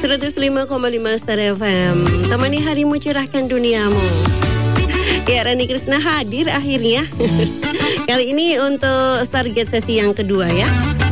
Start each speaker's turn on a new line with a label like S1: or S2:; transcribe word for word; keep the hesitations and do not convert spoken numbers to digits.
S1: seratus lima koma lima Star F M. Temani harimu, cerahkan duniamu. Ya, Rani Krisna hadir akhirnya. Kali ini untuk Stargate sesi yang kedua ya.